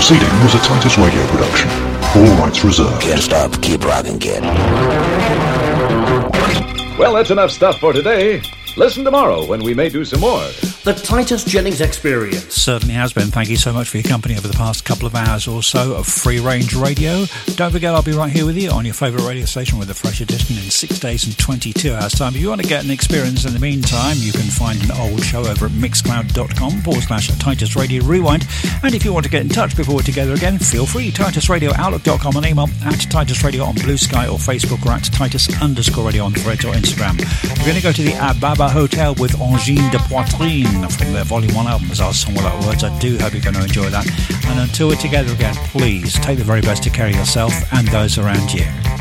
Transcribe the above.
proceeding was a Titus Radio production. All rights reserved. Can't stop, keep rocking, kid. Well, that's enough stuff for today. Listen tomorrow when we may do some more. The Titus Jennings Experience. Certainly has been. Thank you so much for your company over the past couple of hours or so of free-range radio. Don't forget, I'll be right here with you on your favourite radio station with a fresh edition in 6 days and 22 hours' time. If you want to get an experience in the meantime, you can find an old show over at mixcloud.com/Titus Radio Rewind. And if you want to get in touch before we're together again, feel free. TitusRadioOutlook.com on email, at Titus Radio on Blue Sky or Facebook, or at Titus_Radio on Threads or Instagram. We're going to go to the Ababa Hotel with Angine de Poitrine from their Volume 1 album as our song without words. I do hope you're going to enjoy that. And until we're together again, please take the very best to care of yourself and those around you.